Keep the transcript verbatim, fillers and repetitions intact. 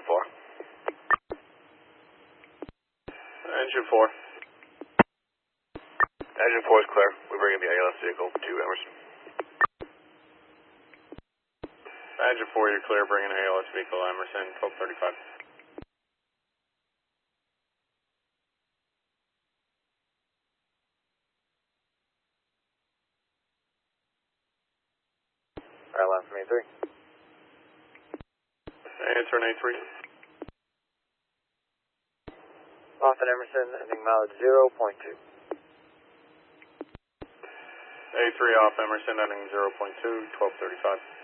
Engine four. Engine four. Engine four is clear. We're bringing the A L S vehicle to Emerson. Engine four, you're clear. Bringing A L S vehicle Emerson, twelve thirty-five. Alright, last from A three. Answer in A three. Off at Emerson, ending mileage zero point two. A three off Emerson, ending zero point two, twelve thirty-five.